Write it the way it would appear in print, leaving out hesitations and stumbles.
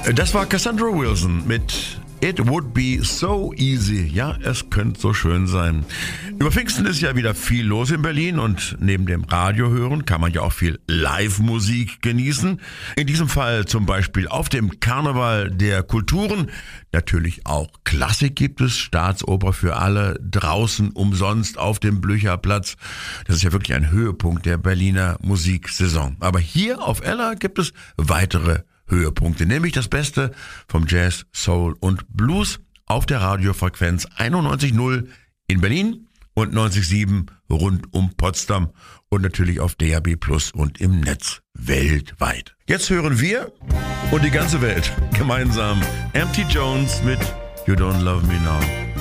Das war Cassandra Wilson mit It Would Be So Easy. Ja, es könnte so schön sein. Über Pfingsten ist ja wieder viel los in Berlin und neben dem Radio hören kann man ja auch viel Live-Musik genießen. In diesem Fall zum Beispiel auf dem Karneval der Kulturen. Natürlich auch Klassik gibt es, Staatsoper für alle, draußen umsonst auf dem Blücherplatz. Das ist ja wirklich ein Höhepunkt der Berliner Musiksaison. Aber hier auf Ella gibt es weitere Höhepunkte, nämlich das Beste vom Jazz, Soul und Blues auf der Radiofrequenz 91.0 in Berlin und 90.7 rund um Potsdam und natürlich auf DAB+ und im Netz weltweit. Jetzt hören wir und die ganze Welt gemeinsam Empty Jones mit You Don't Love Me Now.